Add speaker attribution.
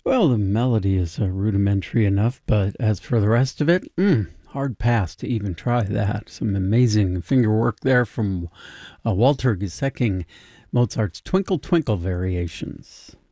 Speaker 1: Well, the melody is rudimentary enough, but as for the rest of it, hard pass to even try that. Some amazing finger work there from Walter Gesecking, Mozart's Twinkle Twinkle Variations.